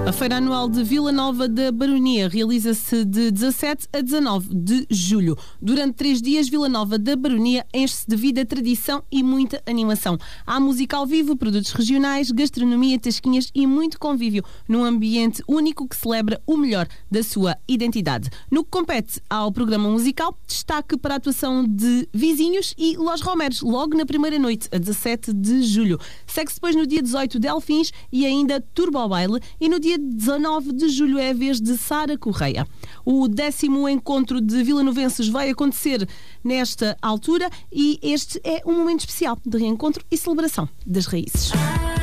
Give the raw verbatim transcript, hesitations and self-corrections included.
A Feira Anual de Vila Nova da Baronia realiza-se de dezassete a dezanove de julho. Durante três dias, Vila Nova da Baronia enche-se de vida, tradição e muita animação. Há música ao vivo, produtos regionais, gastronomia, tasquinhas e muito convívio, num ambiente único que celebra o melhor da sua identidade. No que compete ao programa musical, destaque para a atuação de Vizinhos e Los Romeros, logo na primeira noite, a dezassete de julho. Segue-se depois no dia dezoito Delfins e ainda Turbo Baile, e no dia dezanove de julho é a vez de Sara Correia. O décimo encontro de vilanovenses vai acontecer nesta altura e este é um momento especial de reencontro e celebração das raízes.